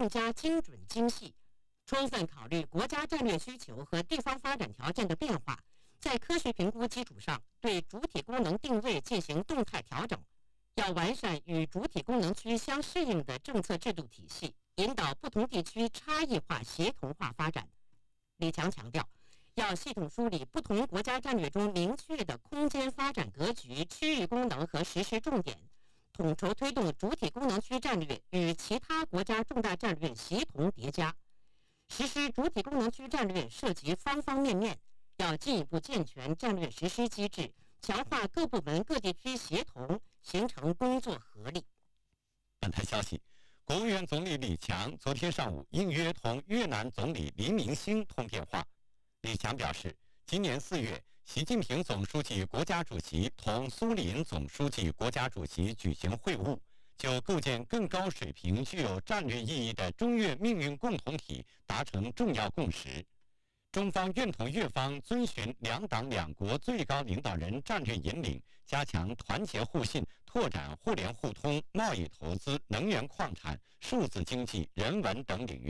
更加精准精细，充分考虑国家战略需求和地方发展条件的变化，在科学评估基础上对主体功能定位进行动态调整。要完善与主体功能区相适应的政策制度体系，引导不同地区差异化协同化发展。李强强调，要系统梳理不同国家战略中明确的空间发展格局、区域功能和实施重点，统筹推动主体功能区战略与其他国家重大战略协同叠加。实施主体功能区战略涉及方方面面，要进一步健全战略实施机制，强化各部门各地区协同，形成工作合力。 本台消息，国务院总理李强昨天上午应约同越南总理黎明星通电话。李强表示，今年4月，习近平总书记、国家主席同苏林总书记、国家主席举行会晤，就构建更高水平、具有战略意义的中越命运共同体达成重要共识。中方愿同越方遵循两党两国最高领导人战略引领，加强团结互信，拓展互联互通、贸易投资、能源矿产、数字经济、人文等领域